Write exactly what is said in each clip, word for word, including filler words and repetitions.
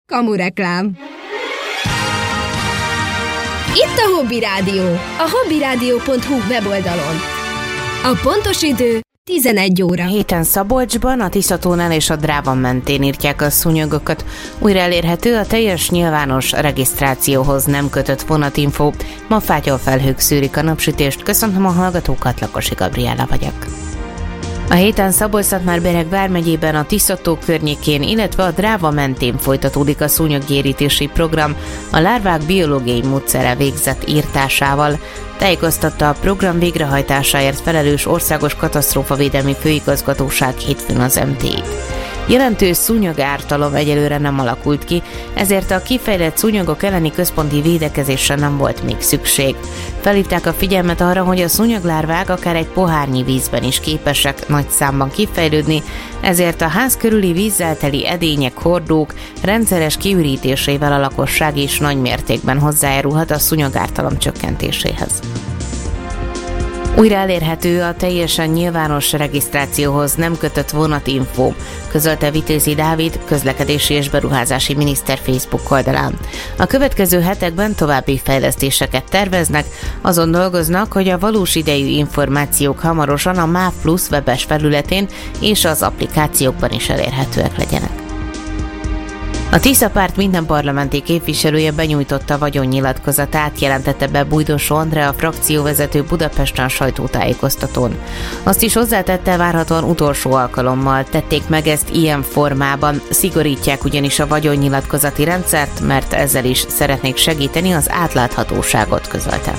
Kamureklám. Itt a Hobby Rádió, a hobbyradio pont hu weboldalon. A pontos idő tizenegy óra. Héten Szabolcsban, a Tiszatónál és a Dráva mentén írtják a szúnyogokat. Újra elérhető a teljes nyilvános regisztrációhoz nem kötött vonatinfó. Ma fátyolfelhők szűrik a napsütést. Köszöntöm a hallgatókat, Lakosi Gabriella vagyok. A héten Szabolcs-Szatmár-Bereg vármegyében a Tiszató környékén, illetve a Dráva mentén folytatódik a szúnyoggyérítési program a lárvák biológiai módszerrel végzett írtásával. Tájékoztatta a program végrehajtásáért felelős országos katasztrófavédelmi főigazgatóság hétfőn az em té i. Jelentős szúnyogártalom egyelőre nem alakult ki, ezért a kifejlett szúnyogok elleni központi védekezésre nem volt még szükség. Felhívták a figyelmet arra, hogy a szúnyoglárvák akár egy pohárnyi vízben is képesek nagy számban kifejlődni, ezért a ház körüli vízzel teli edények, hordók rendszeres kiürítésével a lakosság is nagy mértékben hozzájárulhat a szúnyogártalom csökkentéséhez. Újra elérhető a teljesen nyilvános regisztrációhoz nem kötött vonatinfó, közölte Vitézi Dávid, közlekedési és beruházási miniszter Facebook oldalán. A következő hetekben további fejlesztéseket terveznek, azon dolgoznak, hogy a valós idejű információk hamarosan a MÁV Plusz webes felületén és az applikációkban is elérhetőek legyenek. A Tisza párt minden parlamenti képviselője benyújtotta vagyonnyilatkozatát, jelentette be Bújdosó Andrea, a frakcióvezető Budapesten sajtótájékoztatón. Azt is hozzátette, várhatóan utolsó alkalommal tették meg ezt ilyen formában, szigorítják ugyanis a vagyonnyilatkozati rendszert, mert ezzel is szeretnék segíteni az átláthatóságot, közölte.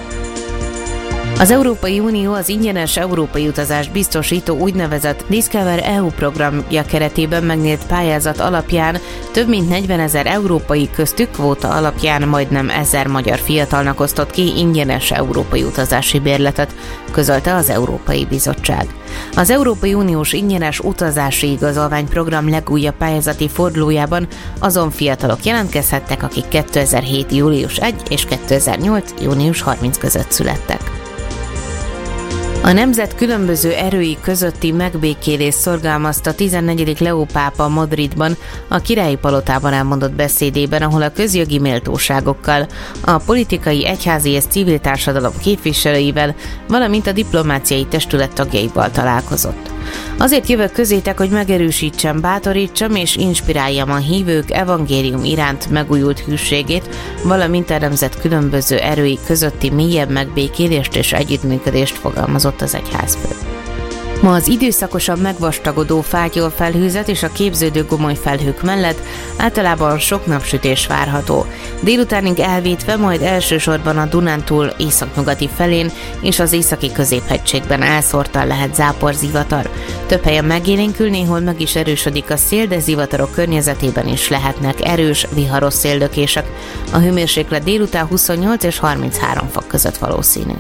Az Európai Unió az ingyenes európai utazást biztosító úgynevezett Discover é u programja keretében megnyílt pályázat alapján több mint negyvenezer európai, köztük kvóta alapján majdnem ezer magyar fiatalnak osztott ki ingyenes európai utazási bérletet, közölte az Európai Bizottság. Az Európai Uniós ingyenes utazási igazolványprogram legújabb pályázati fordulójában azon fiatalok jelentkezhettek, akik kétezer-hét. július elsején és kétezer-nyolc. június harmincadika között születtek. A nemzet különböző erői közötti megbékélést szorgalmazta tizennegyedik Leó pápa Madridban, a Királyi Palotában elmondott beszédében, ahol a közjogi méltóságokkal, a politikai, egyházi és civil társadalom képviselőivel, valamint a diplomáciai testület tagjaival találkozott. Azért jövök közétek, hogy megerősítsem, bátorítsam és inspiráljam a hívők evangélium iránt megújult hűségét, valamint a nemzet különböző erői közötti mélyebb megbékélést és együttműködést fogalmazott az egyházfő. Ma az időszakosan megvastagodó fátyolfelhőzet és a képződő gomoly felhők mellett általában sok napsütés várható. Délutánig elvétve, majd elsősorban a Dunántúl északnyugati felén és az északi középhegységben elszórtan lehet záporzivatar. Több helyen megélénkül, néhol meg is erősödik a szél, de zivatarok környezetében is lehetnek erős, viharos széldökések. A hőmérséklet délután huszonnyolc és harminchárom fok között valószínű.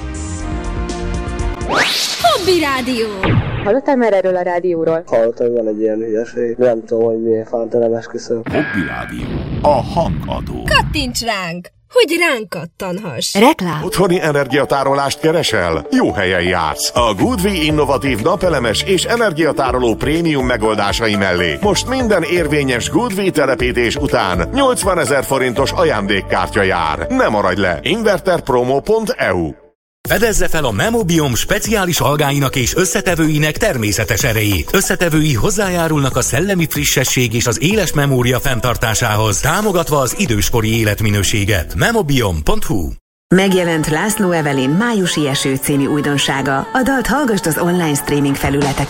Hobby Rádió! Hallottál már erről a rádióról? Hallottam, van egy ilyen hülyeség. Nem tudom, hogy miért fánt nem esküszöm. Hobby Rádió. A hangadó. Kattints ránk, hogy ránk kattanhass. Reklám. Otthoni energiatárolást keresel? Jó helyen jársz. A Goodwi innovatív napelemes és energiatároló prémium megoldásai mellé. Most minden érvényes Goodwi telepítés után nyolcvanezer forintos ajándékkártya jár. Ne maradj le! inverterpromo pont e u. Fedezze fel a Memobiom speciális algáinak és összetevőinek természetes erejét. Összetevői hozzájárulnak a szellemi frissesség és az éles memória fenntartásához, támogatva az időskori életminőséget. memobiom pont hu. Megjelent László Evelyn májusi eső című újdonsága. A dalt hallgasd az online streaming felületeken.